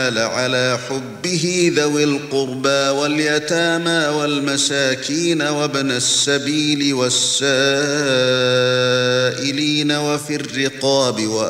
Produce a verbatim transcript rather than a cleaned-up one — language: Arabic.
على حبه ذوي القربى واليتامى والمساكين وابن السبيل والسائلين وفي الرقاب